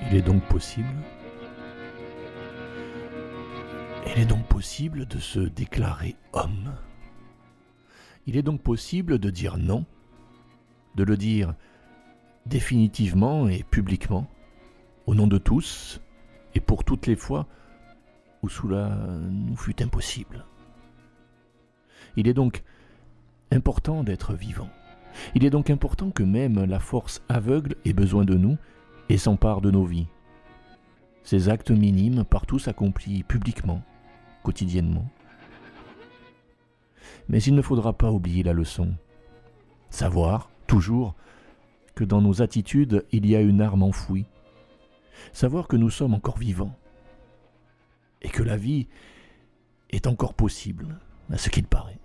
Il est donc possible de se déclarer homme. Il est donc possible de dire non, de le dire définitivement et publiquement, au nom de tous et pour toutes les fois où cela nous fut impossible. Il est donc important d'être vivant. Il est donc important que même la force aveugle ait besoin de nous et s'empare de nos vies. Ces actes minimes par tous accomplis publiquement, quotidiennement. Mais il ne faudra pas oublier la leçon. Savoir, toujours, que dans nos attitudes, il y a une arme enfouie. Savoir que nous sommes encore vivants. Et que la vie est encore possible, à ce qu'il paraît.